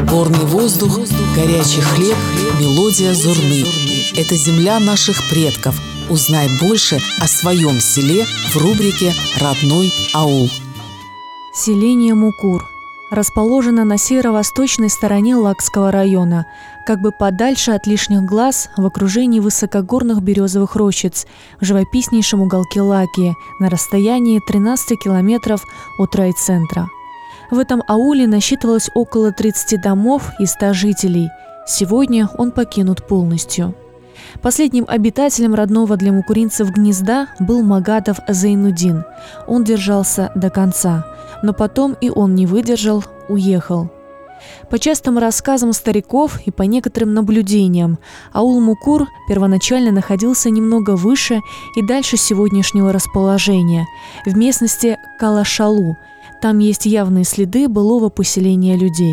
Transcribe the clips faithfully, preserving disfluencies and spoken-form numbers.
Горный воздух, горячий хлеб, мелодия Зурны. Это земля наших предков. Узнай больше о своем селе в рубрике «Родной аул». Селение Мукур расположено на северо-восточной стороне Лакского района, как бы подальше от лишних глаз, в окружении высокогорных березовых рощиц, в живописнейшем уголке Лакии, на расстоянии тринадцати километров от райцентра. В этом ауле насчитывалось около тридцати домов и ста жителей. Сегодня он покинут полностью. Последним обитателем родного для мукуринцев гнезда был Магадов Зайнудин. Он держался до конца, но потом и он не выдержал, уехал. По частым рассказам стариков и по некоторым наблюдениям, аул Мукур первоначально находился немного выше и дальше сегодняшнего расположения, в местности Калашалу. Там есть явные следы былого поселения людей.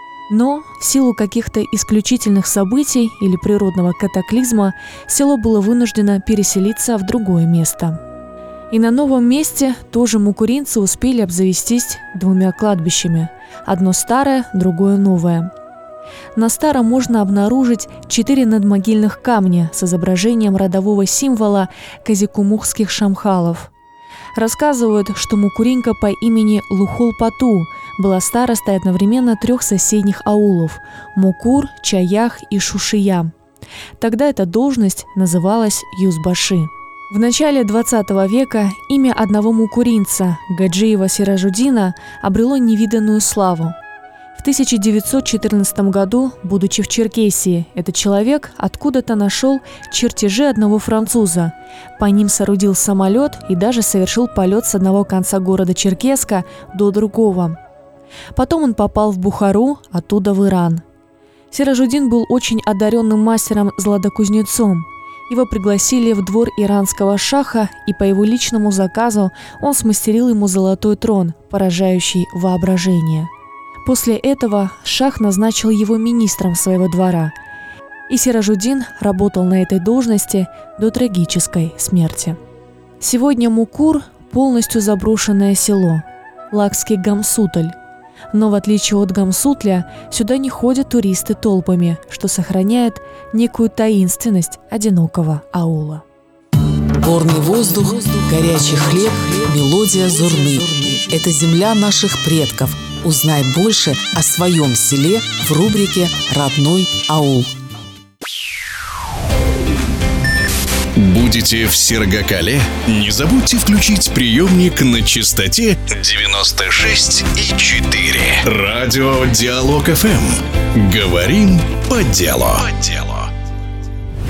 Но в силу каких-то исключительных событий или природного катаклизма село было вынуждено переселиться в другое место. И на новом месте тоже мукуринцы успели обзавестись двумя кладбищами. Одно старое, другое новое. На старом можно обнаружить четыре надмогильных камня с изображением родового символа казикумухских шамхалов. Рассказывают, что мукуринка по имени Лухул-Пату была старостой одновременно трех соседних аулов – Мукур, Чаях и Шушия. Тогда эта должность называлась Юзбаши. В начале двадцатого века имя одного мукуринца, Гаджиева Сиражудина, обрело невиданную славу. В тысяча девятьсот четырнадцатом году, будучи в Черкесии, этот человек откуда-то нашел чертежи одного француза. По ним соорудил самолет и даже совершил полет с одного конца города Черкеска до другого. Потом он попал в Бухару, оттуда в Иран. Сиражудин был очень одаренным мастером-златокузнецом. Его пригласили в двор иранского шаха, и по его личному заказу он смастерил ему золотой трон, поражающий воображение. После этого шах назначил его министром своего двора, и Сиражудин работал на этой должности до трагической смерти. Сегодня Мукур – полностью заброшенное село, Лакский Гамсутль. Но в отличие от Гамсутля, сюда не ходят туристы толпами, что сохраняет некую таинственность одинокого аула. Горный воздух, горячий хлеб, мелодия Зурны. Это земля наших предков. Узнай больше о своем селе в рубрике «Родной аул». Будете в Сергакале? Не забудьте включить приемник на частоте девяносто шесть и четыре. Радио Диалог эф эм. Говорим по делу. По делу.